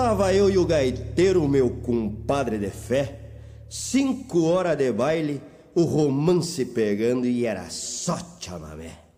Tava eu e o gaiteiro, meu compadre de fé, 5 horas de baile, o romance pegando e era só chamamé.